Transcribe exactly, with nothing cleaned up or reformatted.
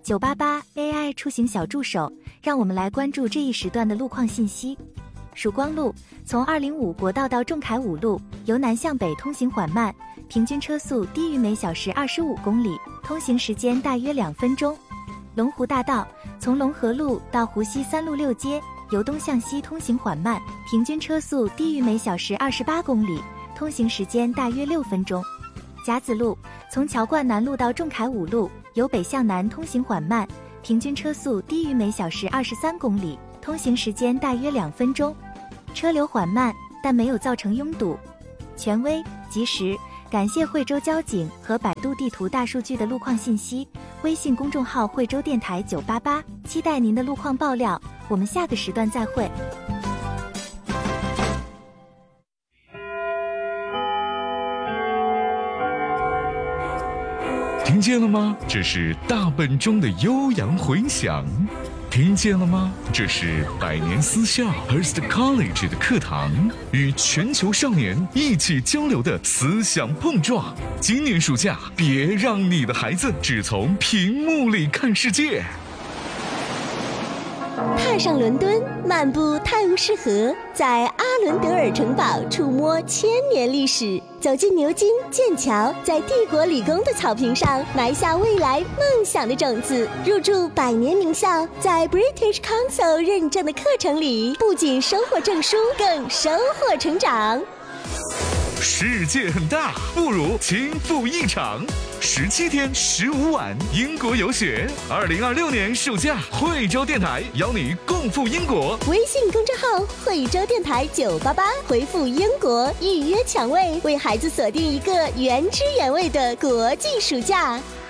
九八八 A I 出行小助手，让我们来关注这一时段的路况信息。曙光路从二零五国道到仲恺五路，由南向北通行缓慢，平均车速低于每小时二十五公里，通行时间大约两分钟。龙湖大道从龙河路到湖西三路六街，由东向西通行缓慢，平均车速低于每小时二十八公里，通行时间大约六分钟。甲子路从桥冠南路到仲恺五路，由北向南通行缓慢，平均车速低于每小时二十三公里，通行时间大约两分钟。车流缓慢，但没有造成拥堵。权威、及时，感谢惠州交警和百度地图大数据的路况信息。微信公众号惠州电台九八八，期待您的路况爆料。我们下个时段再会。 听见了吗？这是大本钟的悠扬回响。听见了吗？这是百年私校 Hearst College 的课堂，与全球少年一起交流的思想碰撞。今年暑假，别让你的孩子只从屏幕里看世界。 踏上伦敦，漫步泰晤士河，在阿伦德尔城堡触摸千年历史，走进牛津、剑桥，在帝国理工的草坪上埋下未来梦想的种子，入驻百年名校，在 British Council 认证的课程里，不仅收获证书，更收获成长。 世界很大，不如轻赴一场。十七天十五晚英国游学，二零二六年暑假，惠州电台邀你共赴英国。 微信公众号惠州电台九八八，回复英国预约抢位，为孩子锁定一个原汁原味的国际暑假。